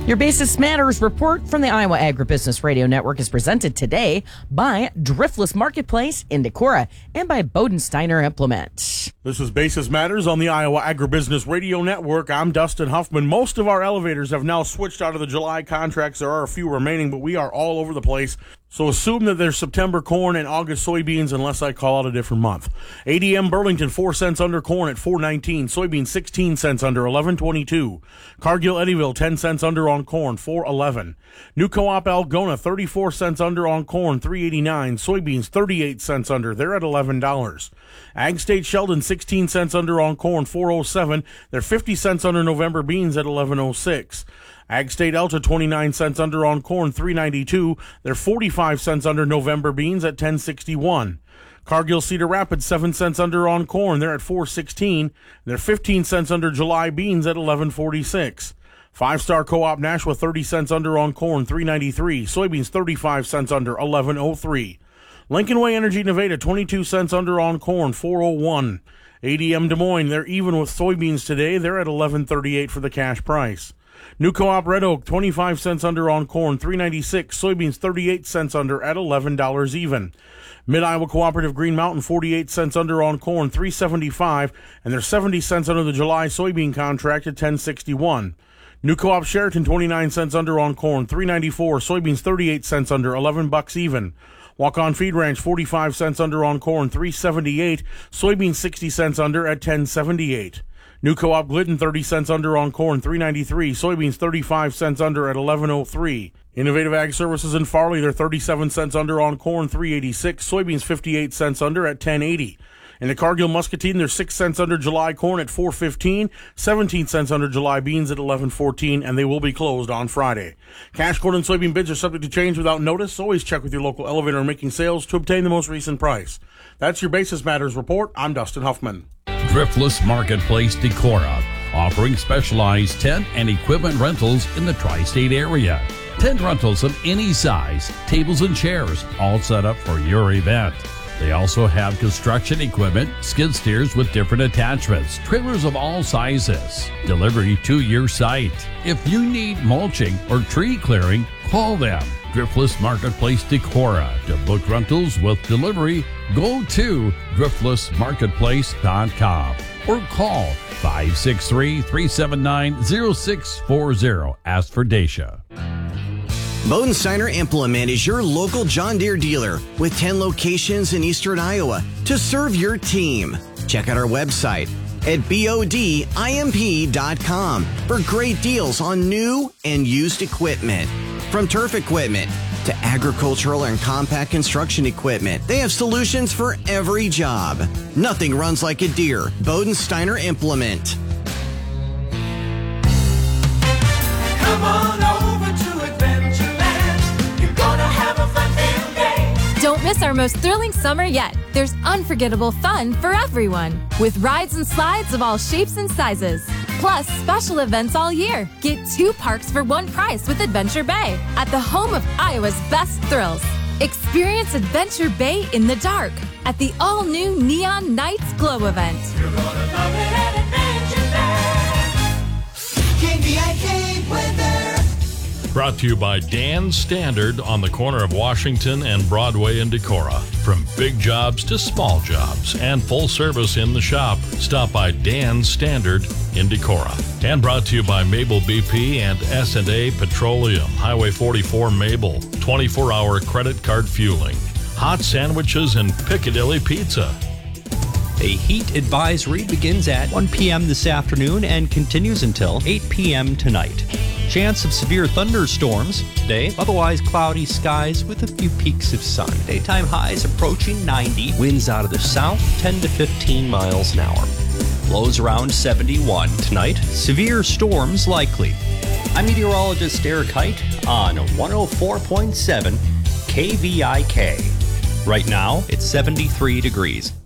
Your Basis Matters report from the Iowa Agribusiness Radio Network is presented today by Driftless Marketplace in Decorah and by Bodensteiner Implement. This is Basis Matters on the Iowa Agribusiness Radio Network. I'm Dustin Huffman. Most of our elevators have now switched out of the July contracts. There are a few remaining, but we are all over the place. So assume that there's September corn and August soybeans unless I call out a different month. ADM Burlington 4 cents under corn at $4.19. Soybeans 16 cents under $11.22. Cargill Eddyville 10 cents under on corn $4.11. New Co-op Algona 34 cents under on corn $3.89. Soybeans 38 cents under. They're at $11. Ag State Sheldon 16 cents under on corn $4.07. They're 50 cents under November beans at $11.06. Ag State Elta 29 cents under on corn $3.92. They're 45 cents under November beans at $10.61. Cargill Cedar Rapids 7 cents under on corn. They're at $4.16. They're 15 cents under July beans at $11.46. Five Star Co-op Nashua 30 cents under on corn $3.93. Soybeans 35 cents under $11.03. Lincoln Way Energy Nevada 22 cents under on corn $4.01. ADM Des Moines, they're even with soybeans today. They're at $11.38 for the cash price. New Co-op Red Oak, 25 cents under on corn, $3.96. Soybeans, 38 cents under at $11 even. Mid-Iowa Cooperative Green Mountain, 48 cents under on corn, $3.75. And they're 70 cents under the July soybean contract at $10.61. New Co-op Sheraton, 29 cents under on corn, $3.94. Soybeans, 38 cents under, $11 even. Walk-On Feed Ranch, 45 cents under on corn, $3.78. Soybeans, 60 cents under at $10.78. New Co-op Glidden, 30 cents under on corn, $3.93. Soybeans, 35 cents under at $11.03. Innovative Ag Services in Farley, they're 37 cents under on corn, $3.86. Soybeans, 58 cents under at $10.80. In the Cargill Muscatine, they're 6 cents under July corn at $4.15, 17 cents under July beans at $11.14, and they will be closed on Friday. Cash corn and soybean bids are subject to change without notice. Always check with your local elevator and making sales to obtain the most recent price. That's your Basis Matters report. I'm Dustin Huffman. Driftless Marketplace Decorah, offering specialized tent and equipment rentals in the tri-state area. Tent rentals of any size, tables and chairs, all set up for your event. They also have construction equipment, skid steers with different attachments, trailers of all sizes, delivery to your site. If you need mulching or tree clearing, call them. Driftless Marketplace Decorah. To book rentals with delivery, go to driftlessmarketplace.com or call 563-379-0640. Ask for Dacia. Bodensteiner Implement is your local John Deere dealer with 10 locations in eastern Iowa to serve your team. Check out our website at bodimp.com for great deals on new and used equipment. From turf equipment to agricultural and compact construction equipment, they have solutions for every job. Nothing runs like a Deere. Bodensteiner Implement. Come on over to Adventureland. You're gonna have a fun-filled day. Don't miss our most thrilling summer yet. There's unforgettable fun for everyone, with rides and slides of all shapes and sizes. Plus, special events all year. Get 2 parks for 1 price with Adventure Bay at the home of Iowa's best thrills. Experience Adventure Bay in the dark at the all-new Neon Nights Glow event. You're gonna love it at Adventureland. KVIK weather. Brought to you by Dan's Standard on the corner of Washington and Broadway in Decorah. From big jobs to small jobs and full service in the shop, stop by Dan's Standard in Decorah. And brought to you by Mabel BP and S&A Petroleum, Highway 44 Mabel, 24-hour credit card fueling, hot sandwiches and Piccadilly Pizza. A heat advisory begins at 1 p.m. this afternoon and continues until 8 p.m. tonight. Chance of severe thunderstorms today, otherwise cloudy skies with a few peaks of sun. Daytime highs approaching 90, winds out of the south 10 to 15 miles an hour. Lows around 71 tonight, severe storms likely. I'm meteorologist Eric Height on 104.7 KVIK. Right now, it's 73 degrees.